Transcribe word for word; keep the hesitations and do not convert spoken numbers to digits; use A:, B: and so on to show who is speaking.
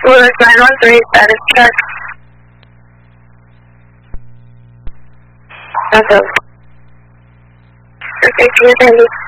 A: Lewis nine one three, status check. That's over. Okay, can you send me?